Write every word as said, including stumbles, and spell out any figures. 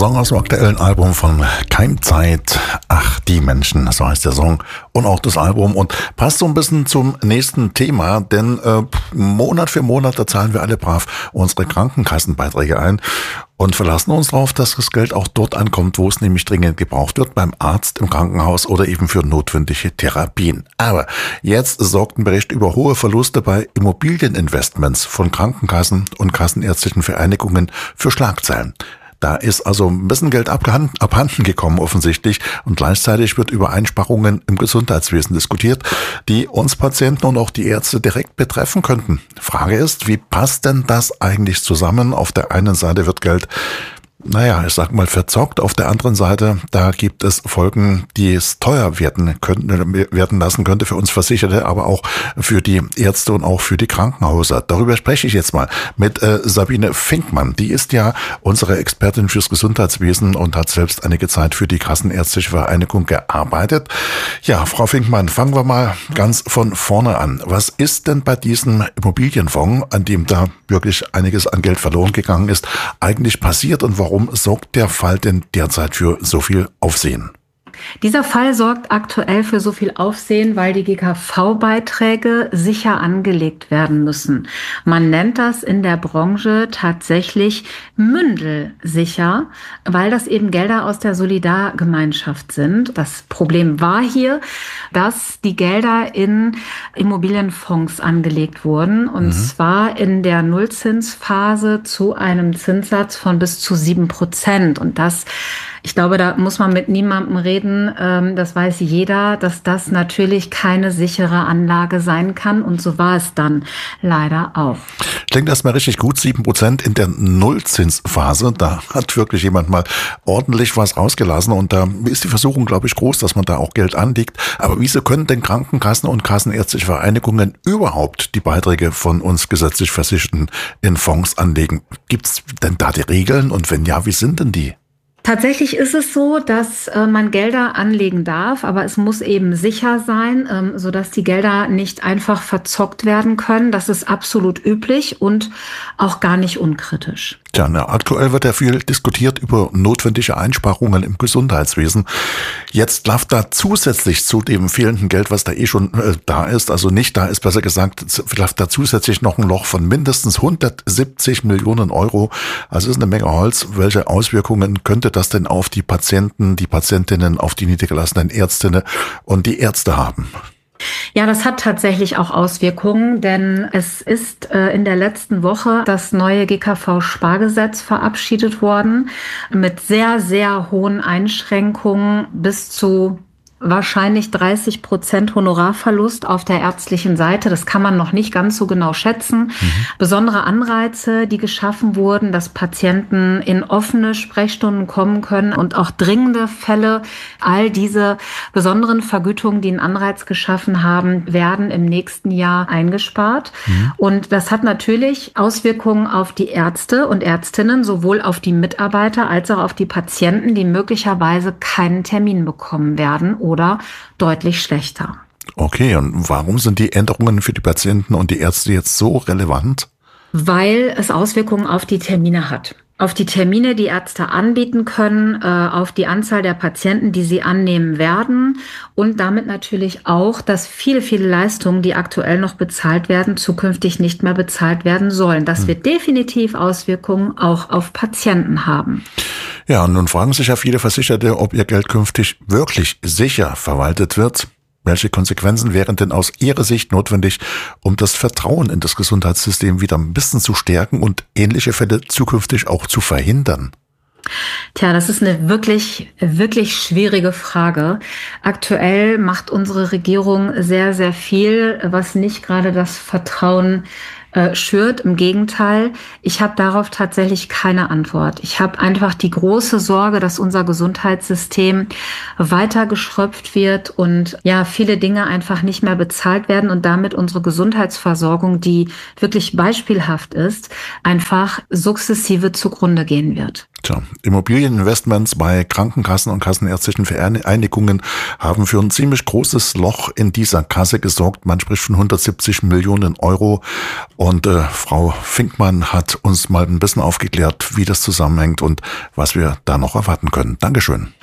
Song aus dem aktuellen Album von Keimzeit. Ach, die Menschen, so heißt der Song und auch das Album und passt so ein bisschen zum nächsten Thema, denn äh, Monat für Monat, da zahlen wir alle brav unsere Krankenkassenbeiträge ein und verlassen uns darauf, dass das Geld auch dort ankommt, wo es nämlich dringend gebraucht wird, beim Arzt, im Krankenhaus oder eben für notwendige Therapien. Aber jetzt sorgt ein Bericht über hohe Verluste bei Immobilieninvestments von Krankenkassen und kassenärztlichen Vereinigungen für Schlagzeilen. Da ist also ein bisschen Geld abgehand, abhanden gekommen offensichtlich und gleichzeitig wird über Einsparungen im Gesundheitswesen diskutiert, die uns Patienten und auch die Ärzte direkt betreffen könnten. Frage ist, wie passt denn das eigentlich zusammen? Auf der einen Seite wird Geld, naja, ich sag mal verzockt, auf der anderen Seite, da gibt es Folgen, die es teuer werden könnten, werden lassen könnte für uns Versicherte, aber auch für die Ärzte und auch für die Krankenhäuser. Darüber spreche ich jetzt mal mit äh, Sabine Finkmann. Die ist ja unsere Expertin fürs Gesundheitswesen und hat selbst einige Zeit für die Kassenärztliche Vereinigung gearbeitet. Ja, Frau Finkmann, fangen wir mal ganz von vorne an. Was ist denn bei diesem Immobilienfonds, an dem da wirklich einiges an Geld verloren gegangen ist, eigentlich passiert und warum Warum sorgt der Fall denn derzeit für so viel Aufsehen? Dieser Fall sorgt aktuell für so viel Aufsehen, weil die G K V-Beiträge sicher angelegt werden müssen. Man nennt das in der Branche tatsächlich mündelsicher, weil das eben Gelder aus der Solidargemeinschaft sind. Das Problem war hier, dass die Gelder in Immobilienfonds angelegt wurden und mhm. zwar in der Nullzinsphase zu einem Zinssatz von bis zu sieben Prozent. Und das Ich glaube, da muss man mit niemandem reden. Das weiß jeder, dass das natürlich keine sichere Anlage sein kann. Und so war es dann leider auch. Klingt erstmal richtig gut. sieben Prozent in der Nullzinsphase. Da hat wirklich jemand mal ordentlich was rausgelassen. Und da ist die Versuchung, glaube ich, groß, dass man da auch Geld anlegt. Aber wieso können denn Krankenkassen und kassenärztliche Vereinigungen überhaupt die Beiträge von uns gesetzlich Versicherten in Fonds anlegen? Gibt es denn da die Regeln? Und wenn ja, wie sind denn die? Tatsächlich ist es so, dass äh, man Gelder anlegen darf, aber es muss eben sicher sein, ähm, sodass die Gelder nicht einfach verzockt werden können. Das ist absolut üblich und auch gar nicht unkritisch. Tja, na, aktuell wird ja viel diskutiert über notwendige Einsparungen im Gesundheitswesen. Jetzt läuft da zusätzlich zu dem fehlenden Geld, was da eh schon äh, da ist, also nicht da ist, besser gesagt, läuft da zusätzlich noch ein Loch von mindestens hundertsiebzig Millionen Euro. Also ist eine Menge Holz. Welche Auswirkungen könnte das denn auf die Patienten, die Patientinnen, auf die niedergelassenen Ärztinnen und die Ärzte haben? Ja, das hat tatsächlich auch Auswirkungen, denn es ist äh, in der letzten Woche das neue G K V-Spargesetz verabschiedet worden mit sehr, sehr hohen Einschränkungen bis zu wahrscheinlich dreißig Prozent Honorarverlust auf der ärztlichen Seite. Das kann man noch nicht ganz so genau schätzen. Mhm. Besondere Anreize, die geschaffen wurden, dass Patienten in offene Sprechstunden kommen können und auch dringende Fälle. All diese besonderen Vergütungen, die einen Anreiz geschaffen haben, werden im nächsten Jahr eingespart. Mhm. Und das hat natürlich Auswirkungen auf die Ärzte und Ärztinnen, sowohl auf die Mitarbeiter als auch auf die Patienten, die möglicherweise keinen Termin bekommen werden oder deutlich schlechter. Okay, und warum sind die Änderungen für die Patienten und die Ärzte jetzt so relevant? Weil es Auswirkungen auf die Termine hat. Auf die Termine, die Ärzte anbieten können, auf die Anzahl der Patienten, die sie annehmen werden und damit natürlich auch, dass viele, viele Leistungen, die aktuell noch bezahlt werden, zukünftig nicht mehr bezahlt werden sollen. Das wird definitiv Auswirkungen auch auf Patienten haben. Ja, und nun fragen sich ja viele Versicherte, ob ihr Geld künftig wirklich sicher verwaltet wird. Welche Konsequenzen wären denn aus Ihrer Sicht notwendig, um das Vertrauen in das Gesundheitssystem wieder ein bisschen zu stärken und ähnliche Fälle zukünftig auch zu verhindern? Tja, das ist eine wirklich, wirklich schwierige Frage. Aktuell macht unsere Regierung sehr, sehr viel, was nicht gerade das Vertrauen äh, schürt. Im Gegenteil, ich habe darauf tatsächlich keine Antwort. Ich habe einfach die große Sorge, dass unser Gesundheitssystem weiter geschröpft wird und ja, viele Dinge einfach nicht mehr bezahlt werden und damit unsere Gesundheitsversorgung, die wirklich beispielhaft ist, einfach sukzessive zugrunde gehen wird. Tja, Immobilieninvestments bei Krankenkassen und kassenärztlichen Vereinigungen haben für ein ziemlich großes Loch in dieser Kasse gesorgt. Man spricht von hundertsiebzig Millionen Euro. Und äh, Frau Finkmann hat uns mal ein bisschen aufgeklärt, wie das zusammenhängt und was wir da noch erwarten können. Dankeschön.